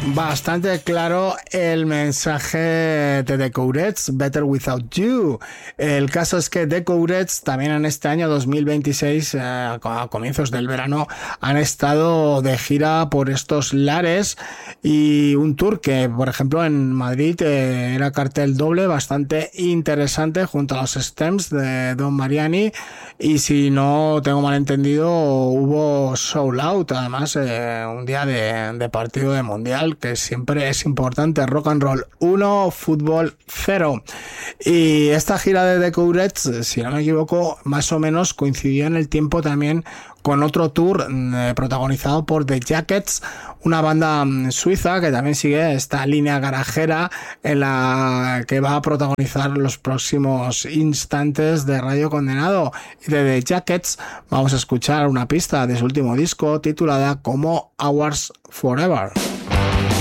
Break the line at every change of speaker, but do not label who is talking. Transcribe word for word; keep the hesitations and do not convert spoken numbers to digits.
Bastante claro el mensaje de The Courettes, Better Without You. El caso es que The Courettes también en este año dos mil veintiséis, eh, a comienzos del verano, han estado de gira por estos lares y un tour que, por ejemplo, en Madrid eh, era cartel doble, bastante interesante, junto a los Stems de Don Mariani, y si no tengo mal entendido, hubo sold out, además eh, un día de, de partido de mundial, que siempre es importante. Rock and roll uno, fútbol cero. Y esta gira de The Courettes, si no me equivoco, más o menos coincidió en el tiempo también con otro tour eh, protagonizado por The Jackets, una banda suiza que también sigue esta línea garajera en la que va a protagonizar los próximos instantes de Radio Condenado. Y de The Jackets vamos a escuchar una pista de su último disco titulada como Hours Forever.